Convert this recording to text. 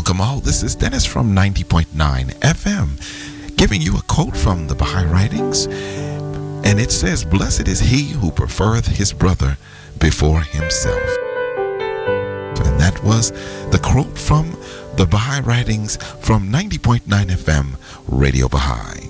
Kamal. This is Dennis from 90.9 FM, giving you a quote from the Baha'i writings. And it says, "Blessed is he who prefereth his brother before himself." And that was the quote from the Baha'i writings from 90.9 FM, Radio Baha'i.